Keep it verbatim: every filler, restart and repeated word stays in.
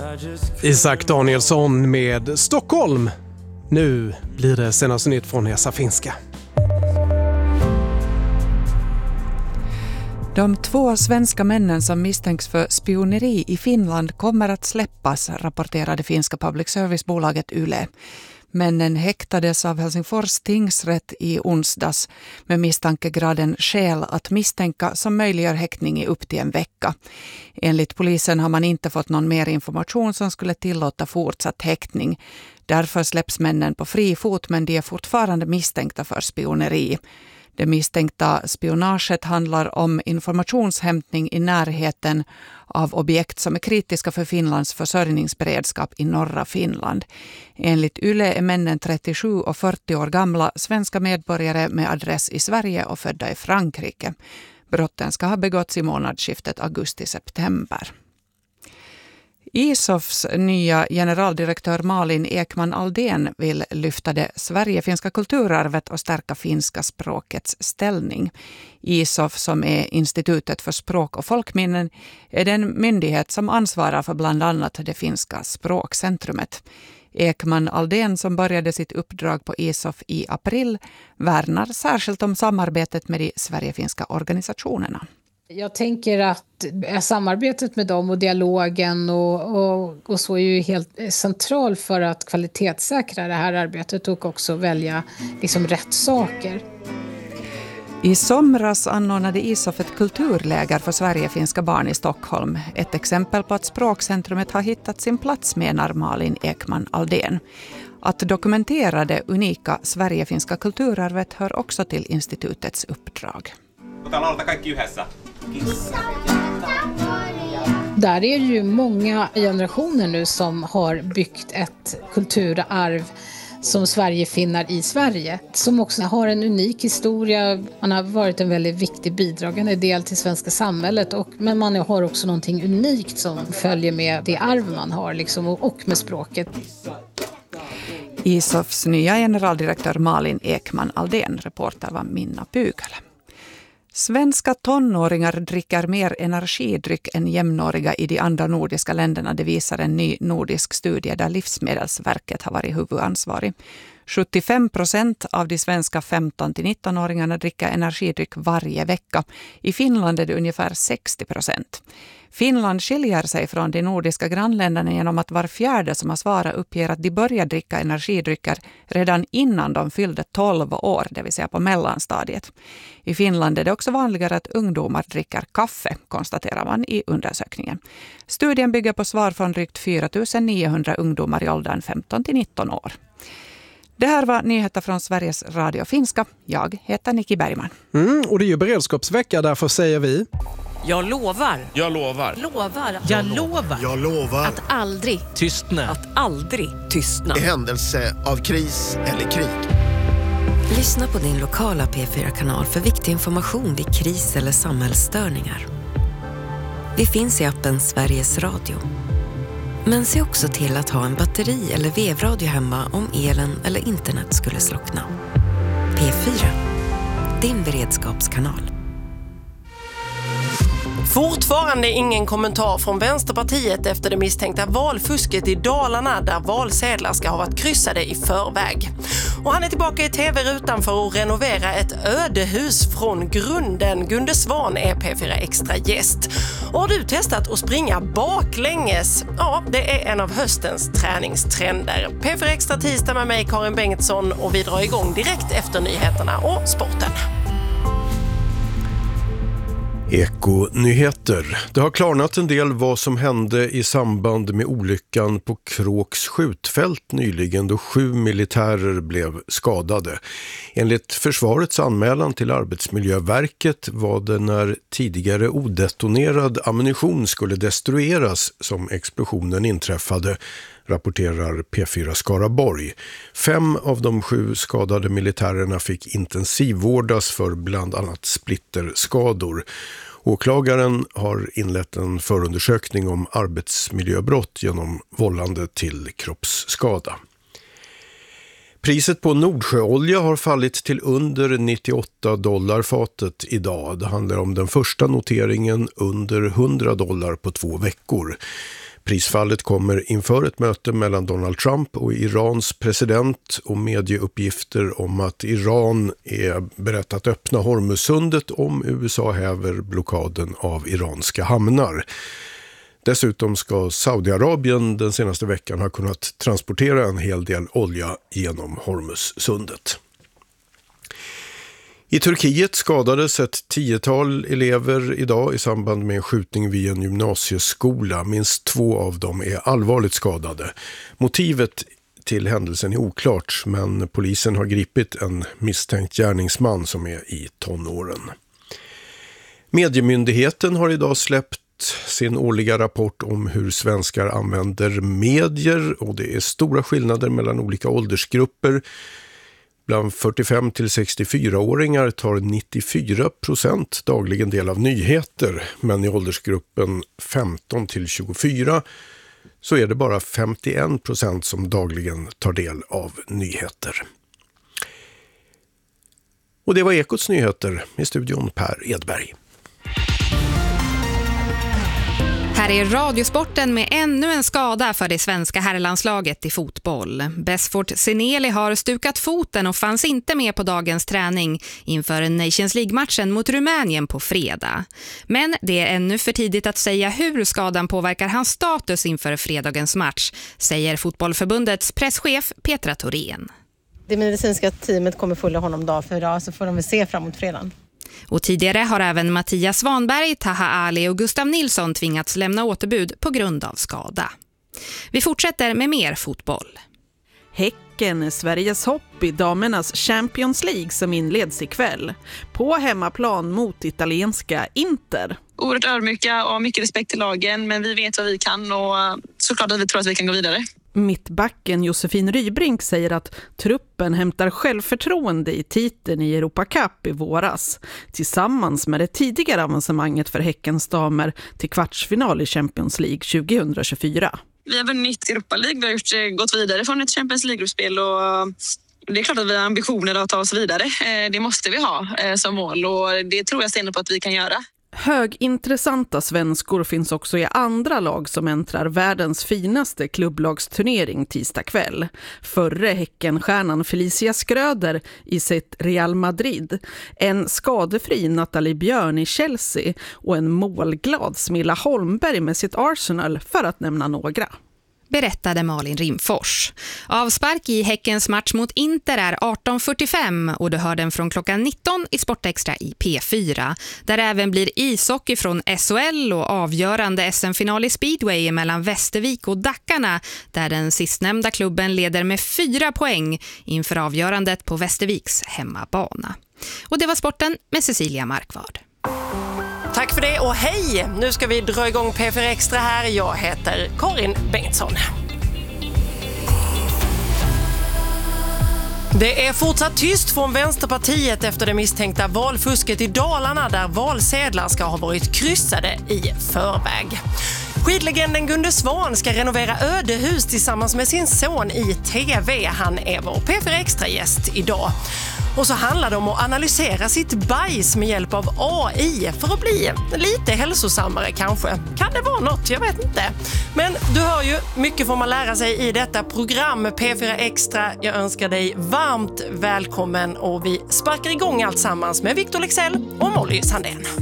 Isak Danielsson med Stockholm. Nu blir det senaste nytt från Esa Finska. De två svenska männen som misstänks för spioneri i Finland kommer att släppas, rapporterade finska public service-bolaget Yle. Männen häktades av Helsingfors tingsrätt i onsdags med misstankegraden skäl att misstänka som möjliggör häktning i upp till en vecka. Enligt polisen har man inte fått någon mer information som skulle tillåta fortsatt häktning. Därför släpps männen på fri fot, men de är fortfarande misstänkta för spioneri. Det misstänkta spionaget handlar om informationshämtning i närheten av objekt som är kritiska för Finlands försörjningsberedskap i norra Finland. Enligt Yle är männen trettiosju och fyrtio år gamla svenska medborgare med adress i Sverige och födda i Frankrike. Brotten ska ha begåtts i månadsskiftet augusti-september. ISOFs nya generaldirektör Malin Ekman Aldén vill lyfta det Sverige-finska kulturarvet och stärka finska språkets ställning. ISOF, som är Institutet för språk- och folkminnen, är den myndighet som ansvarar för bland annat det finska språkcentrumet. Ekman Aldén, som började sitt uppdrag på ISOF i april, värnar särskilt om samarbetet med de Sverige-finska organisationerna. Jag tänker att samarbetet med dem och dialogen och, och, och så är ju helt central för att kvalitetssäkra det här arbetet och också välja liksom rätt saker. I somras anordnade ISOF ett kulturläger för Sverige-finska barn i Stockholm. Ett exempel på att språkcentrumet har hittat sin plats, menar Malin Ekman Aldén. Att dokumentera det unika Sverige-finska kulturarvet hör också till institutets uppdrag. Där är ju många generationer nu som har byggt ett kulturarv som Sverigefinnar i Sverige, som också har en unik historia. Man har varit en väldigt viktig bidragande del till svenska samhället, och, men man har också någonting unikt som följer med det arv man har liksom, och, och med språket. ISOFs nya generaldirektör Malin Ekman Aldén, reporter var Minna Pygälä. Svenska tonåringar dricker mer energidryck än jämnåriga i de andra nordiska länderna, det visar en ny nordisk studie där Livsmedelsverket har varit huvudansvarig. sjuttiofem procent av de svenska femton till nitton-åringarna dricker energidryck varje vecka. I Finland är det ungefär sextio procent. Finland skiljer sig från de nordiska grannländerna genom att var fjärde som har svarat uppger att de börjar dricka energidrycker redan innan de fyllde tolv år, det vill säga på mellanstadiet. I Finland är det också vanligare att ungdomar dricker kaffe, konstaterar man i undersökningen. Studien bygger på svar från drygt fyra tusen niohundra ungdomar i åldern femton till nitton år. Det här var nyheter från Sveriges Radio Finska. Jag heter Nikki Bergman. Mm, och det är ju beredskapsvecka, därför säger vi... Jag lovar. Jag lovar. Lovar. Jag lovar. Jag lovar. Att aldrig Tystna. Att aldrig tystna. I händelse av kris eller krig. Lyssna på din lokala P fyra-kanal för viktig information vid kris eller samhällsstörningar. Vi finns i appen Sveriges Radio. Men se också till att ha en batteri- eller vevradio hemma om elen eller internet skulle slockna. P fyra, din beredskapskanal. Fortfarande ingen kommentar från Vänsterpartiet efter det misstänkta valfusket i Dalarna där valsedlar ska ha varit kryssade i förväg. Och han är tillbaka i tv-rutan för att renovera ett ödehus från grunden. Gunde Svan är P fyra Extra gäst. Och har du testat att springa baklänges? Ja, det är en av höstens träningstrender. P fyra Extra tisdag med mig Karin Bengtsson, och vi drar igång direkt efter nyheterna och sporten. Ekonyheter. Det har klarnat en del vad som hände i samband med olyckan på Kråks skjutfält nyligen då sju militärer blev skadade. Enligt försvarets anmälan till Arbetsmiljöverket var det när tidigare odetonerad ammunition skulle destrueras som explosionen inträffade, rapporterar P fyra Skaraborg. Fem av de sju skadade militärerna fick intensivvårdas för bland annat splitterskador. Åklagaren har inlett en förundersökning om arbetsmiljöbrott genom vållande till kroppsskada. Priset på Nordsjöolja har fallit till under nittioåtta dollar fatet idag. Det handlar om den första noteringen under hundra dollar på två veckor. Prisfallet kommer inför ett möte mellan Donald Trump och Irans president och medieuppgifter om att Iran är berett att öppna Hormuzsundet om U S A häver blockaden av iranska hamnar. Dessutom ska Saudiarabien den senaste veckan ha kunnat transportera en hel del olja genom Hormuzsundet. I Turkiet skadades ett tiotal elever idag i samband med en skjutning vid en gymnasieskola. Minst två av dem är allvarligt skadade. Motivet till händelsen är oklart, men polisen har gripit en misstänkt gärningsman som är i tonåren. Mediemyndigheten har idag släppt sin årliga rapport om hur svenskar använder medier, och det är stora skillnader mellan olika åldersgrupper. Bland fyrtiofem till sextiofyra-åringar tar nittiofyra procent dagligen del av nyheter, men i åldersgruppen femton till tjugofyra så är det bara femtioen procent som dagligen tar del av nyheter. Och det var Ekots nyheter, i studion Per Edberg. Här är Radiosporten med ännu en skada för det svenska herrlandslaget i fotboll. Besfort Seneli har stukat foten och fanns inte med på dagens träning inför Nations League-matchen mot Rumänien på fredag. Men det är ännu för tidigt att säga hur skadan påverkar hans status inför fredagens match, säger Fotbollförbundets presschef Petra Thorén. Det medicinska teamet kommer följa honom dag för dag, så får de väl se framåt fredagen. Och tidigare har även Mattias Svanberg, Taha Ali och Gustav Nilsson tvingats lämna återbud på grund av skada. Vi fortsätter med mer fotboll. Häcken är Sveriges hopp i damernas Champions League som inleds ikväll. På hemmaplan mot italienska Inter. Oerhört ödmjuka och mycket respekt till lagen, men vi vet vad vi kan och såklart att vi tror att vi kan gå vidare. Mittbacken Josefin Rybrink säger att truppen hämtar självförtroende i titeln i Europa Cup i våras, tillsammans med det tidigare avancemanget för Häckens damer till kvartsfinal i Champions League tjugohundratjugofyra. Vi har vunnit Europa League, vi har gjort, gått vidare från ett Champions League-gruppspel och det är klart att vi har ambitioner att ta oss vidare. Det måste vi ha som mål och det tror jag stenhårt på att vi kan göra. Högintressanta svenskor finns också i andra lag som äntrar världens finaste klubblagsturnering tisdag kväll. Förre Häckenstjärnan Felicia Skröder i sitt Real Madrid, en skadefri Nathalie Björn i Chelsea och en målglad Smilla Holmberg med sitt Arsenal, för att nämna några. Berättade Malin Rimfors. Avspark i Häckens match mot Inter är arton fyrtiofem och du hör den från klockan nitton i Sportextra i P fyra. Där även blir ishockey från S H L och avgörande S M-final i Speedway mellan Västervik och Dackarna, där den sistnämnda klubben leder med fyra poäng inför avgörandet på Västerviks hemmabana. Och det var sporten med Cecilia Markvard. Tack för det och hej! Nu ska vi dra igång P fyra Extra här. Jag heter Karin Bengtsson. Det är fortsatt tyst från Vänsterpartiet efter det misstänkta valfusket i Dalarna, där valsedlar ska ha varit kryssade i förväg. Skidlegenden Gunde Svan ska renovera ödehus tillsammans med sin son i T V. Han är vår P fyra Extra-gäst idag. Och så handlar det om att analysera sitt bajs med hjälp av A I för att bli lite hälsosammare kanske. Kan det vara något? Jag vet inte. Men du hör ju, mycket får man lära sig i detta program P fyra Extra. Jag önskar dig varmt välkommen och vi sparkar igång allt sammans med Victor Lexell och Molly Sandén.